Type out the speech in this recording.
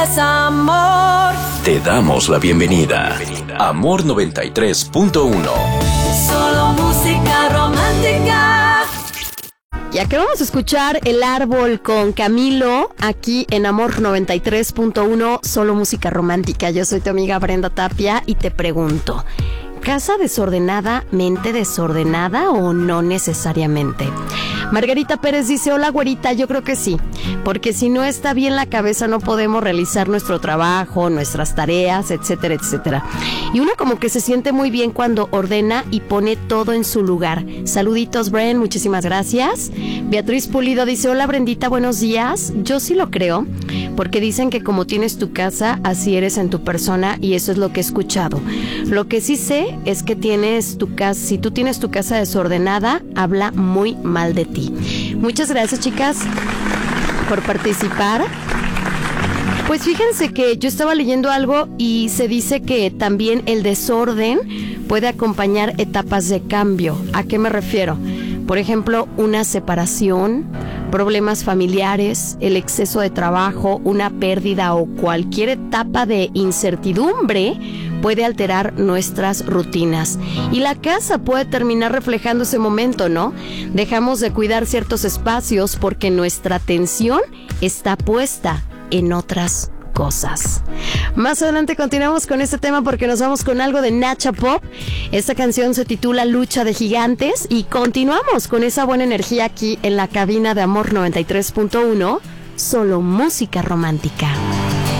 Amor. Te damos la bienvenida. Amor 93.1. Solo música romántica. Y acá vamos a escuchar El Árbol con Camilo, aquí en Amor 93.1, solo música romántica. Yo soy tu amiga Brenda Tapia y te pregunto, ¿casa desordenada, mente desordenada o no necesariamente? Margarita Pérez dice, hola güerita, yo creo que sí, porque si no está bien la cabeza no podemos realizar nuestro trabajo, nuestras tareas, etcétera, etcétera. Y uno como que se siente muy bien cuando ordena y pone todo en su lugar. Saluditos, Bren, muchísimas gracias. Beatriz Pulido dice, hola Brendita, buenos días. Yo sí lo creo, porque dicen que como tienes tu casa, así eres en tu persona, y eso es lo que he escuchado. Lo que sí sé es que tienes tu casa, si tú tienes tu casa desordenada, habla muy mal de ti. Muchas gracias, chicas, por participar. Pues fíjense que yo estaba leyendo algo y se dice que también el desorden puede acompañar etapas de cambio. ¿A qué me refiero? Por ejemplo, una separación, problemas familiares, el exceso de trabajo, una pérdida o cualquier etapa de incertidumbre puede alterar nuestras rutinas. Y la casa puede terminar reflejando ese momento, ¿no? Dejamos de cuidar ciertos espacios porque nuestra atención está puesta en otras cosas. Más adelante continuamos con este tema porque nos vamos con algo de Nacha Pop. Esta canción se titula Lucha de Gigantes y continuamos con esa buena energía aquí en la cabina de Amor 93.1, solo música romántica.